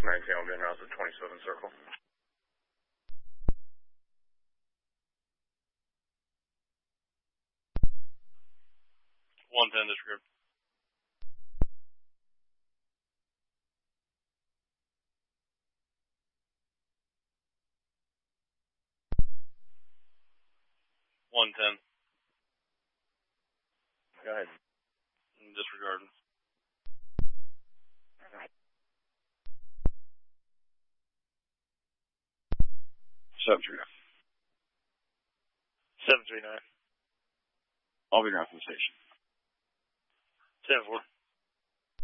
19 will be in house at 27 Circle. 110 disregard. Go ahead. Disregard. 739. 739. I'll be around from the station. 10-4.